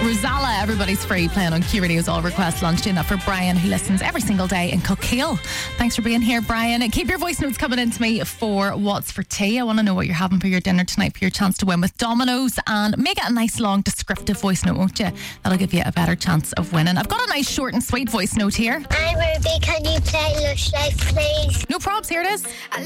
Rosalla, Everybody's Free, playing on Q Radio's All Request Lunch. Doing that for Brian, who listens every single day in Cookhill. Thanks for being here, Brian. Keep your voice notes coming into me for What's for Tea. I want to know what you're having for your dinner tonight for your chance to win with Domino's. And make it a nice, long, descriptive voice note, won't you? That'll give you a better chance of winning. I've got a nice, short and sweet voice note here. Hi, Ruby. Can you play Lush Life, please? No probs, here it is.